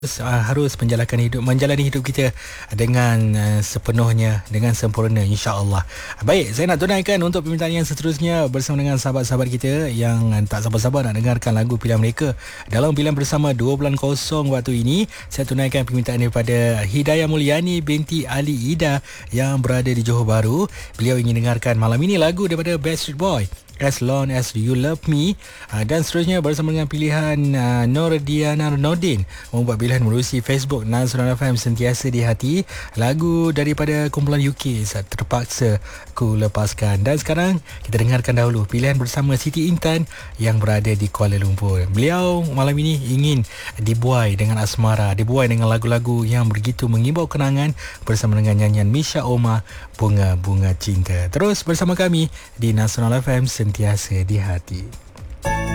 harus menjalani hidup kita dengan sepenuhnya, dengan sempurna, insya-Allah. Baik, saya nak tunaikan untuk permintaan yang seterusnya bersama dengan sahabat-sahabat kita yang tak sabar-sabar nak dengarkan lagu pilihan mereka dalam pilihan bersama 2.0 waktu ini. Saya tunaikan permintaan daripada Hidayah Mulyani binti Ali Ida yang berada di Johor Bahru. Beliau ingin dengarkan malam ini lagu daripada Backstreet Boy, As Long As You Love Me. Dan seterusnya bersama dengan pilihan Nur Diana Nordin membuat pilihan melalui Facebook Nasional FM Sentiasa di Hati, lagu daripada kumpulan UK Terpaksa Ku Lepaskan. Dan sekarang kita dengarkan dahulu pilihan bersama Siti Intan yang berada di Kuala Lumpur. Beliau malam ini ingin dibuai dengan asmara, dibuai dengan lagu-lagu yang begitu mengimbau kenangan bersama dengan nyanyian Misha Omar, Bunga-Bunga Cinta. Terus bersama kami di Nasional FM Sentiasa di Hati.